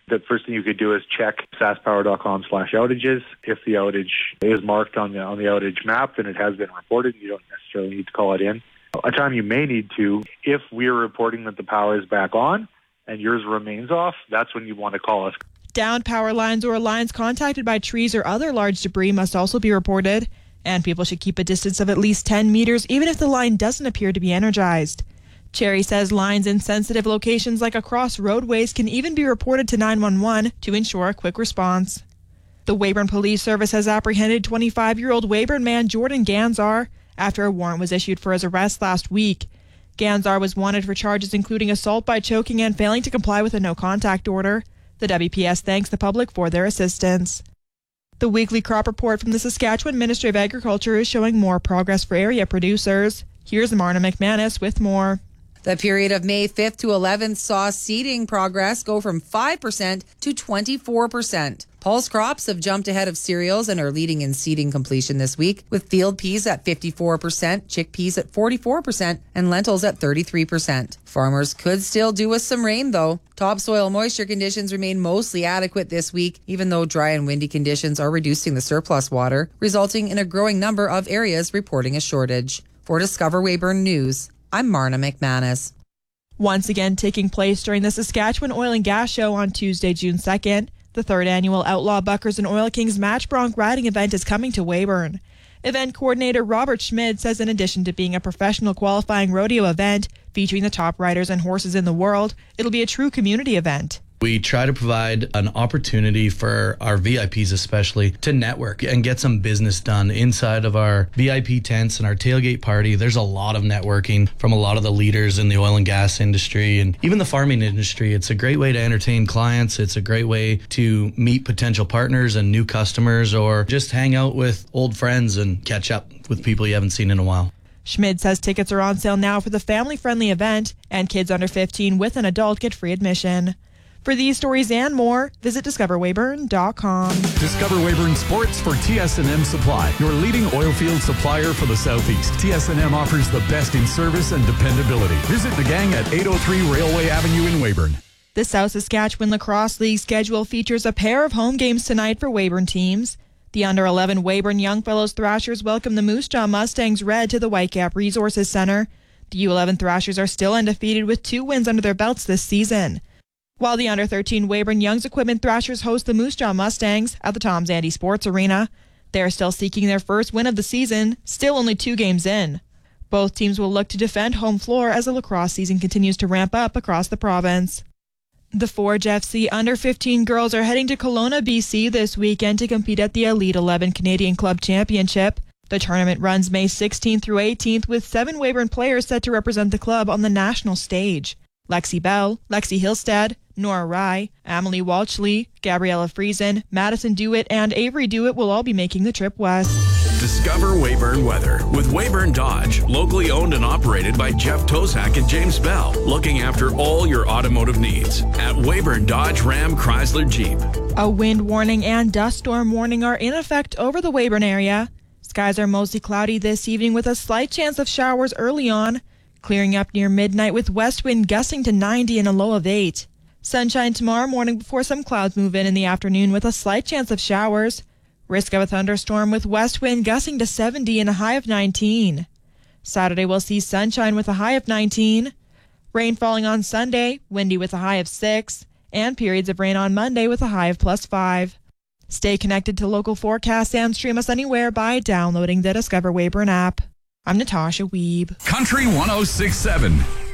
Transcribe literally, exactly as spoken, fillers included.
The first thing you could do is check saskpower.com slash outages. If the outage is marked on the on the outage map, then it has been reported. You don't necessarily need to call it in. A time you may need to, if we're reporting that the power is back on and yours remains off, that's when you want to call us. Downed power lines or lines contacted by trees or other large debris must also be reported, and people should keep a distance of at least ten meters even if the line doesn't appear to be energized. Cherry says lines in sensitive locations like across roadways can even be reported to nine one one to ensure a quick response. The Weyburn Police Service has apprehended twenty-five-year-old Weyburn man Jordan Ganzar after a warrant was issued for his arrest last week. Ganzar was wanted for charges including assault by choking and failing to comply with a no-contact order. The W P S thanks the public for their assistance. The weekly crop report from the Saskatchewan Ministry of Agriculture is showing more progress for area producers. Here's Marna McManus with more. The period of May fifth to eleventh saw seeding progress go from five percent to twenty-four percent. Pulse crops have jumped ahead of cereals and are leading in seeding completion this week, with field peas at fifty-four percent, chickpeas at forty-four percent, and lentils at thirty-three percent. Farmers could still do with some rain, though. Topsoil moisture conditions remain mostly adequate this week, even though dry and windy conditions are reducing the surplus water, resulting in a growing number of areas reporting a shortage. For Discover Weyburn News, I'm Marna McManus. Once again taking place during the Saskatchewan Oil and Gas Show on Tuesday, June second, the third annual Outlaw Buckers and Oil Kings Match Bronc riding event is coming to Weyburn. Event coordinator Robert Schmid says in addition to being a professional qualifying rodeo event featuring the top riders and horses in the world, it'll be a true community event. We try to provide an opportunity for our V I Ps especially to network and get some business done inside of our V I P tents and our tailgate party. There's a lot of networking from a lot of the leaders in the oil and gas industry and even the farming industry. It's a great way to entertain clients. It's a great way to meet potential partners and new customers or just hang out with old friends and catch up with people you haven't seen in a while. Schmid says tickets are on sale now for the family-friendly event, and kids under fifteen with an adult get free admission. For these stories and more, visit discover weyburn dot com. Discover Weyburn Sports for T S and M Supply, your leading oilfield supplier for the Southeast. T S and M offers the best in service and dependability. Visit the gang at eight oh three Railway Avenue in Weyburn. The South Saskatchewan Lacrosse League schedule features a pair of home games tonight for Weyburn teams. The under eleven Weyburn Youngfellows Thrashers welcome the Moose Jaw Mustangs Red to the Whitecap Resources Centre. The U eleven Thrashers are still undefeated with two wins under their belts this season. While the under thirteen Weyburn Young's Equipment Thrashers host the Moose Jaw Mustangs at the Tom Zandy Sports Arena. They are still seeking their first win of the season, still only two games in. Both teams will look to defend home floor as the lacrosse season continues to ramp up across the province. The Forge F C under fifteen girls are heading to Kelowna, B C this weekend to compete at the Elite eleven Canadian Club Championship. The tournament runs May sixteenth through eighteenth with seven Weyburn players set to represent the club on the national stage. Lexi Bell, Lexi Hillstead, Nora Rye, Amelie Walchley, Gabriella Friesen, Madison Dewitt, and Avery Dewitt will all be making the trip west. Discover Weyburn weather with Weyburn Dodge, locally owned and operated by Jeff Tozak and James Bell, looking after all your automotive needs at Weyburn Dodge Ram Chrysler Jeep. A wind warning and dust storm warning are in effect over the Weyburn area. Skies are mostly cloudy this evening with a slight chance of showers early on, clearing up near midnight with west wind gusting to ninety and a low of eight. Sunshine tomorrow morning before some clouds move in in the afternoon with a slight chance of showers. Risk of a thunderstorm with west wind gusting to seventy and a high of nineteen. Saturday will see sunshine with a high of nineteen. Rain falling on Sunday, windy with a high of six. And periods of rain on Monday with a high of plus five. Stay connected to local forecasts and stream us anywhere by downloading the Discover Weyburn app. I'm Natasha Weeb. Country one oh six point seven.